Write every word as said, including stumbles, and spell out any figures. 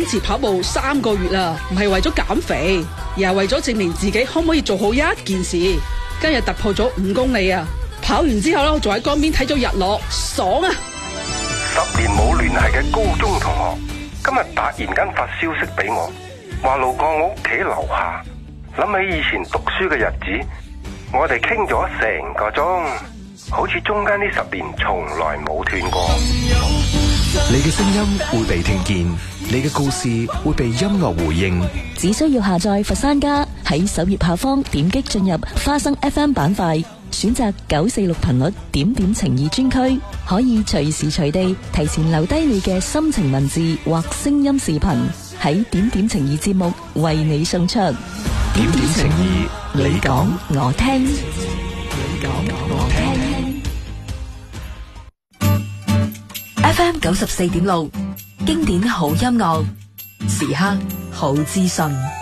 堅持跑步三個月啦，唔係為咗減肥，而係為咗證明自己可唔可以做好一件事。今日突破咗五公里啊！跑完之後咧，我仲喺江邊睇咗日落，爽啊！ 十年冇聯繫嘅高中同學，今日突然間發消息俾我，話路過我屋企樓下，諗起以前讀書嘅日子，我哋傾咗成個鐘，好似中間呢十年從來冇斷過。 你嘅聲音會被聽見，你嘅故事會被音樂回應。 只需要下載佛山家，喺首頁下方點擊進入花生 F M 板塊，選擇九四六頻率點點情意專區，可以隨時隨地提前留低你嘅心情文字或聲音視頻，喺點點情意節目為你送出。 點點情意，你講我聽， 你講我聽。 F M 九十四點六，經典好音樂，時刻好資訊。